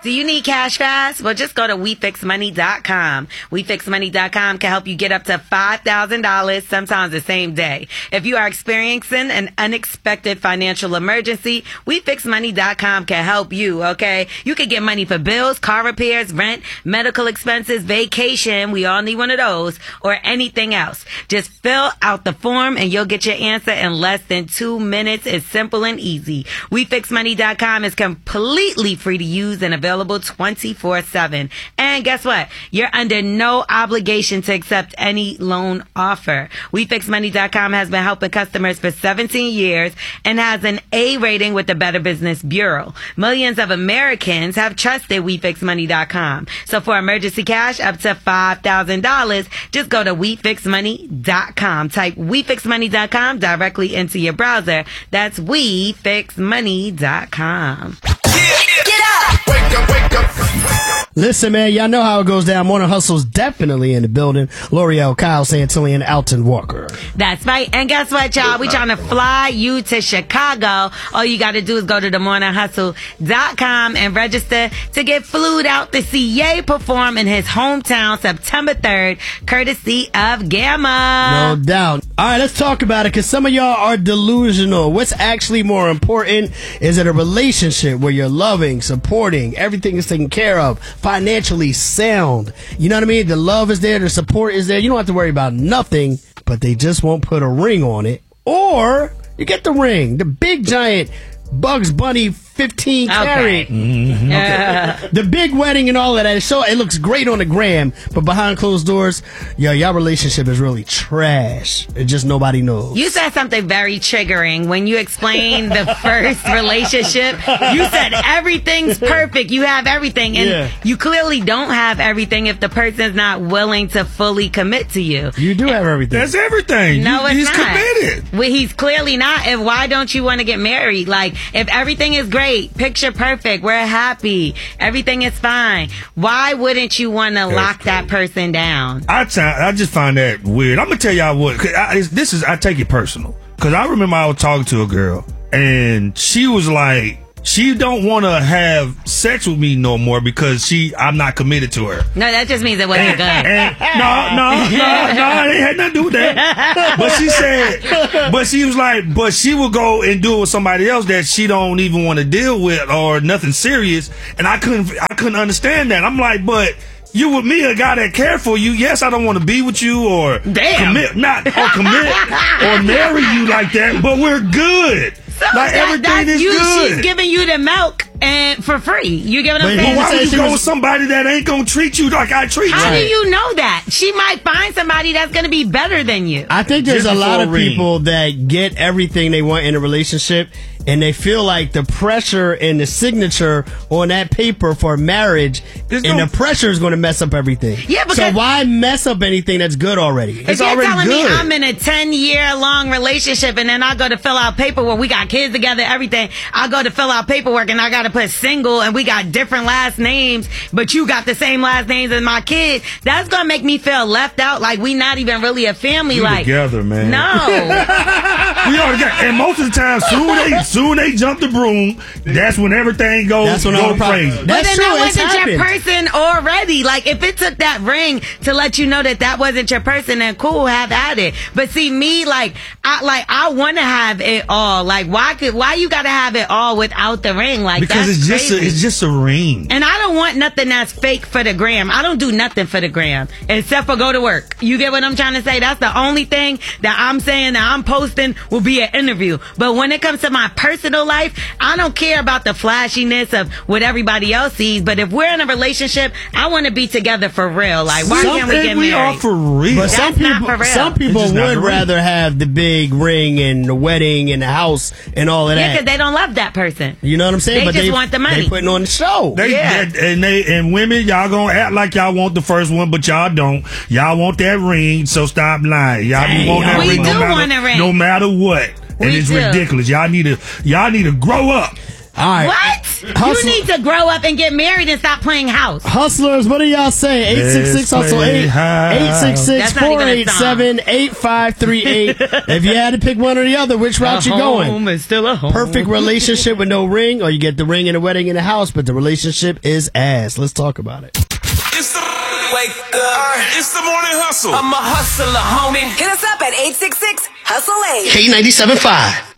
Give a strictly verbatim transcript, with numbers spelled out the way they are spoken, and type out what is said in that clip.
Do you need cash fast? Well, just go to we fix money dot com. we fix money dot com can help you get up to five thousand dollars, sometimes the same day. If you are experiencing an unexpected financial emergency, we fix money dot com can help you, okay? You can get money for bills, car repairs, rent, medical expenses, vacation, we all need one of those, or anything else. Just fill out the form and you'll get your answer in less than two minutes. It's simple and easy. we fix money dot com is completely free to use and available Available twenty-four seven. And guess what? You're under no obligation to accept any loan offer. we fix money dot com has been helping customers for seventeen years and has an A rating with the Better Business Bureau. Millions of Americans have trusted we fix money dot com. So for emergency cash up to five thousand dollars, just go to we fix money dot com. Type we fix money dot com directly into your browser. That's we fix money dot com. Get up! Wake up, wake up. Listen, man, y'all know how it goes down. Morning Hustle's definitely in the building. L'Oreal, Kyle Santilli, and Alton Walker. That's right. And guess what, y'all? We trying to fly you to Chicago. All you got to do is go to the morning hustle dot com and register to get flued out to see Ye perform in his hometown September third, courtesy of Gamma. No doubt. All right, let's talk about it because some of y'all are delusional. What's actually more important? Is it a relationship where you're loving, supporting, everything is taken care of, financially sound? You know what I mean? The love is there, the support is there. You don't have to worry about nothing, but they just won't put a ring on it. Or you get the ring, the big giant Bugs Bunny fifteen carat. Okay. Mm-hmm. Yeah. Okay. The big wedding and all of that. So it looks great on the gram, but behind closed doors, yo, y'all relationship is really trash. It just nobody knows. You said something very triggering when you explained the first relationship. You said everything's perfect. You have everything. And Yeah. you clearly don't have everything if the person's not willing to fully commit to you. You do have everything. That's everything. No, You- it's he's not. committed. Well, he's clearly not. And why don't you want to get married? Like, if everything is great, picture perfect, we're happy, everything is fine, why wouldn't you want to lock that person down? I t- I just find that weird. I'm gonna tell y'all what. 'Cause I, it's, this is I take it personal because I remember I was talking to a girl and she was like, she don't want to have sex with me no more because she I'm not committed to her. No, that just means it wasn't good. And, no, no, no, no, it had nothing to do with that. But she said, but she was like, but she will go and do it with somebody else that she don't even want to deal with or nothing serious. And I couldn't, I couldn't understand that. I'm like, but you with me, a guy that care for you. Yes, I don't want to be with you or Damn. commit, not or commit or marry you like that. But we're good. So like that, everything that, is you, good. She's giving you the milk and for free. You giving But them he But just why said would she you go was- with somebody that ain't gonna treat you like I treat How you? do you know that? She might find somebody that's going to be better than you. I think there's Just a lot before of a ring. people that get everything they want in a relationship and they feel like the pressure and the signature on that paper for marriage There's and no- the pressure is going to mess up everything. Yeah, because- so why mess up anything that's good already? If It's you're already telling good. me I'm in a ten-year-long relationship and then I go to fill out paperwork, we got kids together, everything. I go to fill out paperwork and I got to put single and we got different last names, but you got the same last names as my kid. That's going to make me feel left out, like we not even really a family. We like together, man. No. We already got, and most of the time, soon they soon they jump the broom. That's when everything goes That's when all go the problems- crazy. That's But then true, that it's wasn't your happened. person already. Like, if it took that ring to let you know that that wasn't your person, then cool, have at it. But see, me, like, I like I want to have it all. Like, why could why you got to have it all without the ring? Like, Because that's it's just a, crazy. it's just a ring. And I don't want nothing that's fake for the gram. I don't do nothing for the gram except for go to work. You get what I'm trying to say? That's the only thing that I'm saying that I'm posting will be an interview. But when it comes to my personal life, I don't care about the flashiness of what everybody else sees. But if we're in a relationship, I want to be together for real. Like, why Some can't we get think we are married? for real. But some That's not people, for real. some people It's just not would the ring. rather have the big ring and the wedding and the house and all of Yeah, that. because they don't love that person. You know what I'm saying? They but just they want the money. They putting on the show. They, Yeah. they- and they and women, y'all gonna act like y'all want the first one, but y'all don't. Y'all want that ring, so stop lying. Y'all be Dang. want that We ring, do no matter, want a ring. no matter what. And We it's do. ridiculous. Y'all need to y'all need to grow up. All right. What? Hustle- You need to grow up and get married and stop playing house. Hustlers, what do y'all say? eight six six Let's hustle play eight house. six six, That's not even four a eight seven, eight five three eight. If you had to pick one or the other, which route you going? is still a home. Perfect relationship with no ring, or you get the ring and the wedding in the house, but the relationship is ass. Let's talk about it. It's the wake up. It's the morning hustle. I'm a hustler, homie. Hit us up at eight six six hustle eight. K ninety-seven point five.